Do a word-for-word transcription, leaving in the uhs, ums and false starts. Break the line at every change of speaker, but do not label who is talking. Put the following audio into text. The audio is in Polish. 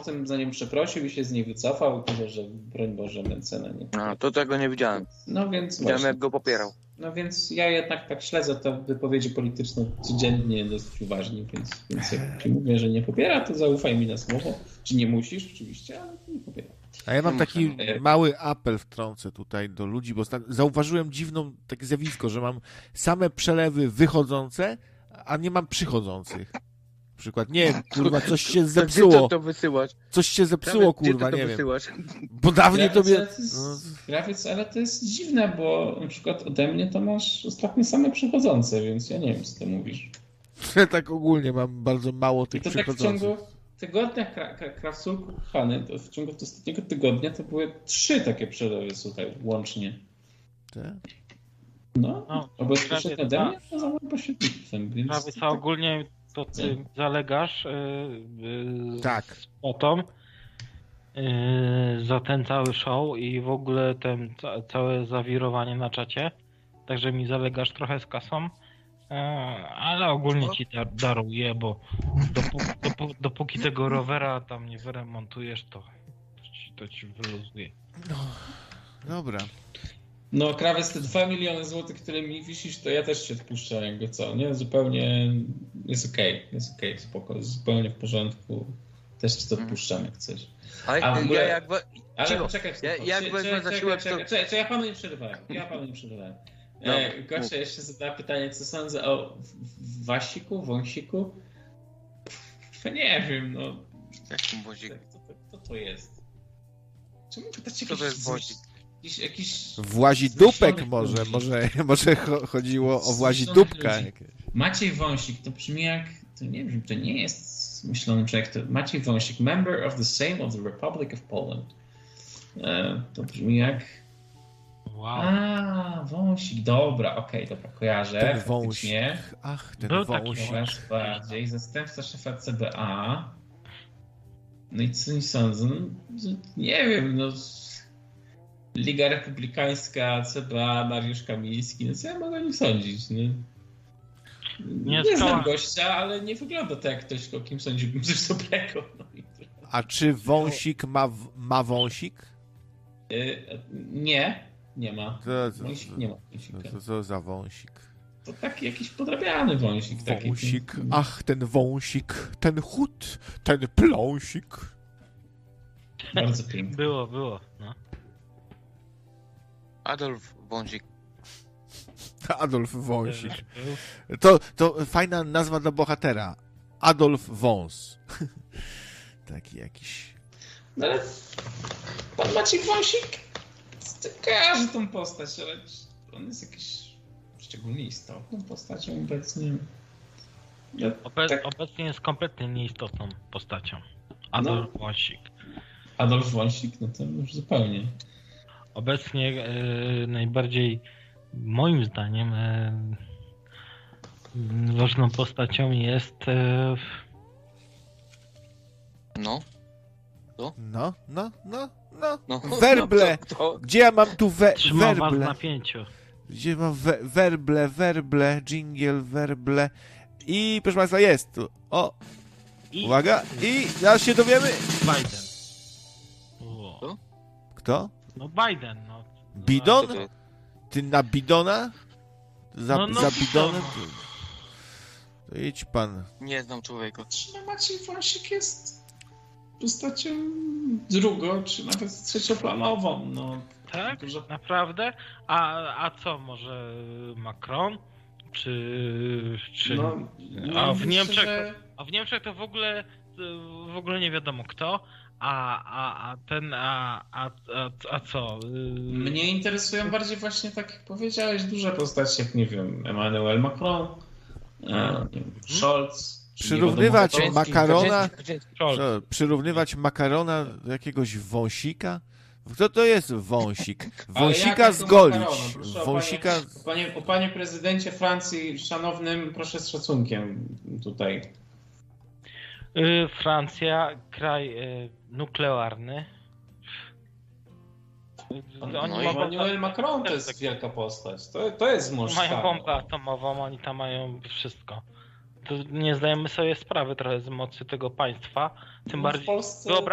potem za nią przeprosił i się z niej wycofał i powiedział, że broń Boże, Mencena nie.
No, to tego nie widziałem.
No więc
Widziałem,
właśnie.
jak go popierał.
No więc ja jednak tak śledzę te wypowiedzi polityczne codziennie dosyć uważnie, więc, więc jak ci mówię, że nie popiera, to zaufaj mi na słowo. Czy nie musisz oczywiście, ale nie popiera.
A ja mam taki mały apel wtrącę tutaj do ludzi, bo zauważyłem dziwną takie zjawisko, że mam same przelewy wychodzące, a nie mam przychodzących. Na przykład, nie, kurwa, coś się zepsuło.
Gdzie to wysyłać?
Coś się zepsuło,
Gdzie
kurwa,
to
nie
wysyłasz?
wiem. Bo dawniej to mnie...
Grafic, ale to jest dziwne, bo na przykład ode mnie to masz ostatnio same przychodzące, więc ja nie wiem, co ty mówisz.
Tak ogólnie mam bardzo mało tych
I to
przychodzących.
Tak w ciągu tygodnia, Krawców, kochany, to w ciągu ostatniego tygodnia to były trzy takie przelewy, słuchaj, łącznie.
Tak?
No,
No,
a bezpośrednio ode
tak.
mnie to za moim pośrednictwem, więc...
Prawie co ogólnie to ty
Nie.
zalegasz yy, yy,
Tak.
z potą yy, za ten cały show i w ogóle ten ca- całe zawirowanie na czacie. Także mi zalegasz trochę z kasą. Yy, ale ogólnie ci dar- daruję, bo dopó- dopó- dopóki tego rowera tam nie wyremontujesz, to, to, ci, to ci wyluzuje.
No, dobra.
No, krawiec, te dwa miliony złotych, które mi wisisz, to ja też się odpuszczam, jakby co, nie? Zupełnie jest okej, okay, jest okej, okay, spoko, jest zupełnie w porządku. Też ci to odpuszczam, jak chcesz.
Ale
A w ogóle-
ja jak...
Ale
Cicho.
poczekaj,
Ja-
ja,
jak
jak
wezmę
czekaj,
zasiłek,
czekaj,
to-
czekaj, czekaj, ja panu nie przerywałem, ja panu nie przerywałem. E,
Dobra,
Gosia jeszcze zadała pytanie, co sądzę o w- w- Wasiku, Wąsiku? Pff, nie wiem, no.
Jakim wozik?
Tak, to, to, to, to jest. Czemu pytać
Co
jakiś...
to jest wozik?
Jakiś, jakiś
Włazidupek
zmyślonych
może,
ludzi.
może, może cho- chodziło o
Zmyślonych
włazidupka.
ludzi. Maciej Wąsik, to brzmi jak, to nie wiem, to nie jest myślony człowiek, to Maciej Wąsik, member of the Sejm of the Republic of Poland. E, to brzmi jak...
Wow.
A, Wąsik, dobra, okej, dobra, kojarzę,
Ten
faktycznie.
wąsik. Ach, ten
Był taki
wąsik.
Coraz bardziej, zastępca szefa C B A. No i co nie sądzę? No, nie wiem, no... Liga Republikańska, C B A, Mariusz Kamiński, no co ja mogę o nim sądzić, nie? Nie,
Nie
znam
skała.
gościa, ale nie wygląda to jak ktoś, o kim sądziłbym coś dobrego. No i tyle.
A czy wąsik ma, w- ma wąsik?
Y, nie, nie ma.
To, to,
Wąsik nie ma
to,
wąsika.
to, to za wąsik.
To taki jakiś podrabiany wąsik. Taki.
Wąsik, ach, ten wąsik, ten chód, ten pląsik.
Bardzo piękny.
Było, było. No.
Adolf Wązik.
Adolf Wąsik.
Był.
To, to fajna nazwa dla bohatera. Adolf Wąs. Taki jakiś...
No ale pan Maciej Wąsik kojarzy tą postać, ale on jest jakiś szczególnie istotną postacią obecnie. Ja,
Obe-
tak,
Obecnie jest kompletnie nieistotną postacią. Adolf Wąsik.
Adolf Wąsik, no to już zupełnie.
Obecnie e, najbardziej, moim zdaniem, e, ważną postacią jest e,
No,
No, no, no, no.
no.
Werble!
No, kto, kto?
Gdzie ja mam tu we,
trzyma was w
werble?
napięciu.
Gdzie mam we, werble, werble, jingle, werble. I proszę Państwa, jest tu. O,
I
uwaga. I zaraz się dowiemy.
Biden. O.
Kto?
No Biden, no.
Bidon?
Kto to jest?
Ty na bidona? Za,
No, no,
za bidonem?
no.
To, to idź pan.
Nie znam człowieka.
Czy Maciej Wąsik jest postacią drugą, czy nawet trzecioplanową? No,
Tak?
dużo...
Naprawdę? A, a co, może Macron? Czy... czy...
No,
a,
no,
w
myślę,
Niemczech,
że-
a w Niemczech to w ogóle w ogóle nie wiadomo kto, a, a, a ten, a, a, a, a co?
Mnie interesują bardziej właśnie, tak jak powiedziałeś, duże postacie, jak nie wiem, Emmanuel Macron, e, nie wiem, Scholz. czy
Przyrównywać
nie wiadomo kto.
makarona,
Kaczyński.
Scholz.
co, przyrównywać makarona do jakiegoś wąsika? Kto to jest wąsik?
Ale
Wąsika
jak to
zgolić.
makarona? Proszę o
Wąsika...
Panie, panie, panie prezydencie Francji, szanownym, proszę z szacunkiem tutaj.
Y, Francja, kraj y, nuklearny.
No,
Oni
no
mogą-
Emmanuel Macron to jest wielka postać. To, to jest mąż
mają
stanu.
bombę atomową, oni tam mają wszystko. To nie zdajemy sobie sprawy trochę z mocy tego państwa. Tym
No, w
bardziej
Polsce
wyobra-